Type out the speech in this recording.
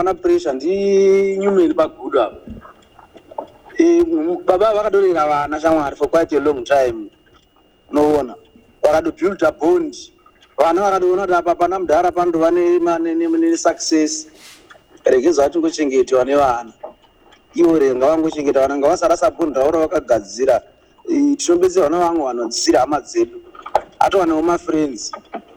ana pressure ndinyumeni paguda baba vakadorera vana shamwari for quite a long time noona vakadobuild a bond vana vakadoona kuti apa pana mudhara pandova nesuccess regeza vachingochengetwa nevana ivo ngavangochengetwa vana ngavasarasa bond ravo ravakagadzira tishombedze vana vangu vanodzisira hama dzedu atovanewo mafriends